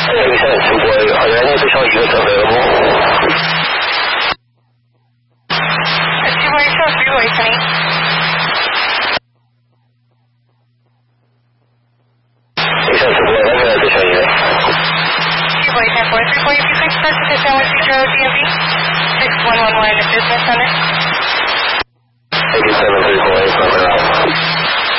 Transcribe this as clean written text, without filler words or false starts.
Excellent, Subway. Are there any additional units available? Subway, show 3 way, honey. Excellent, Subway. Let me know additional units. Subway 10-4, 3-4, if you could start to the San Luis Pedro DMV, 6111 Business Center.